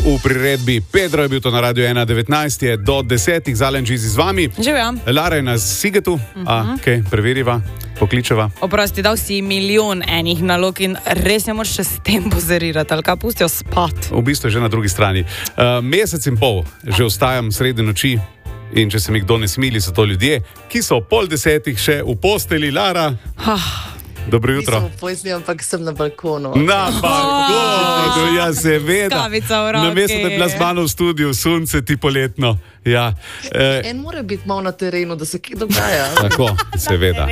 v priredbi Pedro je bil to na Radio 1, 19 je do 10, Zalen Žizi z vami. Živim. Lara je na Sigetu, okay, preveriva, pokličeva. Oprosti, dal si milijon enih nalog in res ne moraš še s tem pozerirati, ali kaj pustijo spat. V bistvu je že na drugi strani. Mesec in pol že ostajam sredi noči in če se mi kdo ne smili, so to ljudje, ki so ob 9:30 še v posteli. Lara, dobro jutro. Nisem v postelji, ampak sem na balkonu. Na balkonu, ja, seveda. Kavica v roki. Namesto da bi bila z mano v studiu, sunce ti poletno. Ja. En mora biti malo na terenu, da se kaj dogaja. Tako, seveda.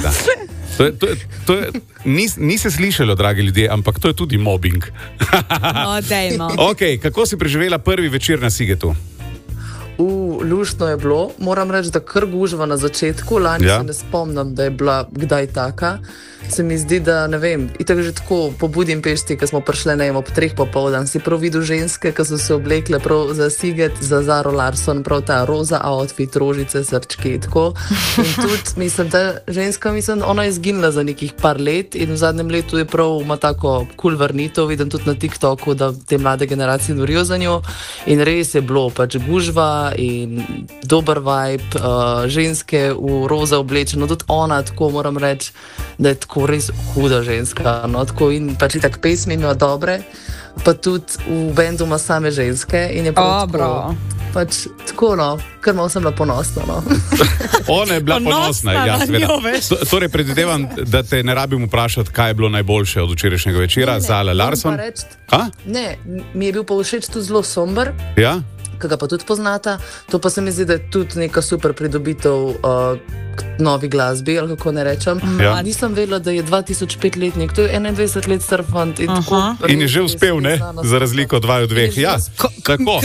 Niste slišali, dragi ljudje, ampak to je tudi mobbing. No, dejmo. Okay, kako si preživela prvi večer na Sigetu? Luštno je bilo, moram reči, da kar gužva na začetku, lani se ne spomnim, da je bila kdaj taka. Se mi zdi, da ne vem, itak že tako po Budimpešti, ko smo prišli ob 3 popoldan, si prav videl ženske, ki so se oblekle prav za Siget, za Zaro Larson, prav ta roza outfit, rožice, srčki, tako. In tudi, mislim, ta ženska, ona je izginila za nekih par let in v zadnjem letu je prav ima tako cool vrnitev, vidim tudi na TikToku, da te mlade generacije norijo za njo in res je bilo pač gužva in dober vibe, ženske v roza oblečeno, tudi ona, tako moram reči, da je tako res huda ženska, no, tako in pač tako pesmi ima dobre, pa tudi v bendu ima same ženske in je tako, pač tako, no, kar malo sem bila ponosna, no. Ona je bila ponosna, ja, seveda. Torej, predvidevam, da te ne rabim vprašati, kaj je bilo najboljše od včerajšnjega večera, Zala Larson. Ne, mi je bil pa všeč tudi zelo somber. Ja? Ki ga pa tudi poznata, to pa se mi zdi, da je tudi neka super pridobitev novi glasbi, ali kako ne rečem. Ja. Nisem vedela, da je 2005-letnik, to je 21 let star fant. In je že uspel, ne? Za razliko od 2. Ja, tako.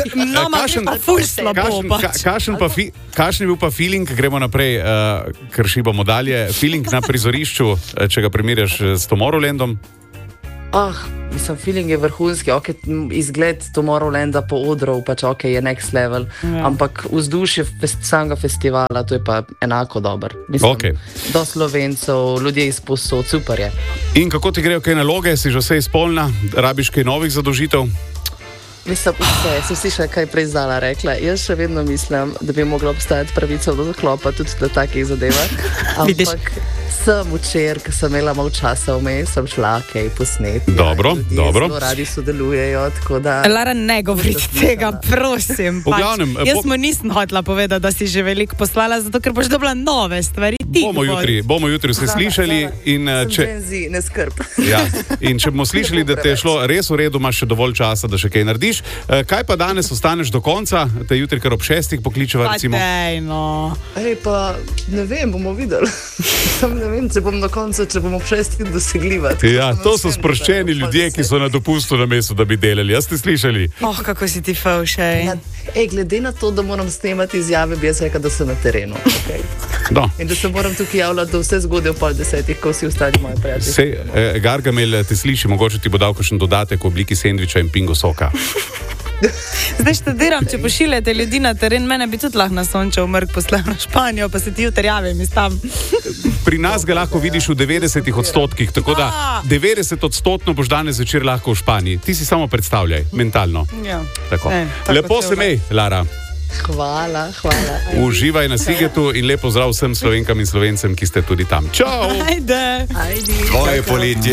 Kakšen je bil pa feeling, gremo naprej, ker šibamo dalje, feeling na prizorišču, če ga primerjaš s Tomorrowlandom? Mislim, feeling je vrhunski, izgled Tomorrowlanda po odru, pač je next level, ampak vzdušje samega festivala, to je pa enako dober. Mislim, do Slovencev, ljudje iz posod, super je. In kako ti grejo kaj naloge, si že vse izpolnila, rabiš kaj novih zadožitev? Mislim, se vsi še kaj prej Zala rekla. Jaz še vedno mislim, da bi mogla obstajati pravica do zaklopa tudi na takih zadevah. Ampak sem včeraj, ko sem imela malo časa vmes, sem šla kaj posneti. Dobro. Zelo radi sodelujejo, tako da... Lara, ne govorite tega, prosim. Jaz mu nisem hotela povedati, da si že veliko poslala, zato ker boš dobila nove stvari. Bomo jutri vse slišali. Ne skrb. Ja. In če bomo slišali, da te je šlo res v redu, imaš še dovolj časa, da še kaj narediš. Kaj pa danes ostaneš do konca, te jutri kar ob 6 pokličeva, recimo? Pa ne vem, bomo videli. Ne vem, če bom do konca, če bom ob 6 dosegljiva. Ja, to so sproščeni ljudje, ki so na dopustu na mestu, da bi delali. Jaz ste slišali? Kako si ti fevšej. Glede na to, da moram snemati izjave, bi jaz rekla, da sem na terenu. In da se moram tukaj javljati, da vse zgodaj ob 9:30, ko vsi ostali moji prijatelji. Gargamel te sliši, mogoče ti bo dal kakšen dodatek v obliki sendviča in pingo soka. Zdaj študiram, če pošiljate ljudi na teren, mene bi tudi lahko na Sončev mrk poslal na Španijo, pa se ti jutri javim iz tam. Pri nas ga lahko vidiš v 90%, tako da 90% boš danes večer lahko v Španiji. Ti si samo predstavljaj, mentalno. Ja. Lepo se mej, Lara. Hvala. Uživaj na Sigetu in lepo zdrav vsem Slovenkam in Slovencem, ki ste tudi tam. Čau! Ajde. Tvoje poletje.